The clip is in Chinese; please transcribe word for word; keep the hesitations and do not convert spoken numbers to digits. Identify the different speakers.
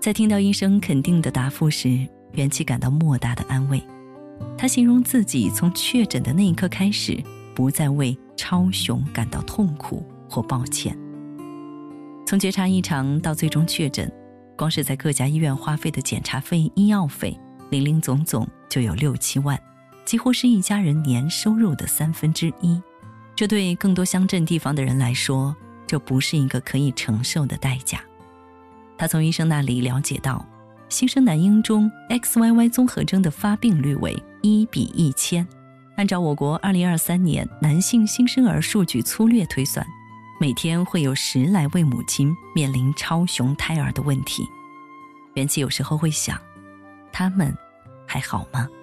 Speaker 1: 在听到医生肯定的答复时，元气感到莫大的安慰。他形容自己从确诊的那一刻开始，不再为超雄感到痛苦或抱歉。从觉察异常到最终确诊，光是在各家医院花费的检查费、医药费，零零总总就有六七万，几乎是一家人年收入的三分之一。这对更多乡镇地方的人来说，这不是一个可以承受的代价。他从医生那里了解到，新生男婴中 X Y Y 综合征的发病率为一比一千。按照我国二零二三年男性新生儿数据粗略推算，每天会有十来位母亲面临超雄胎儿的问题。元气有时候会想，他们还好吗？